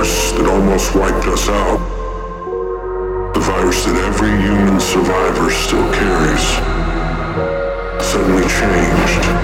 virus that almost wiped us out, the virus that every human survivor still carries, suddenly changed.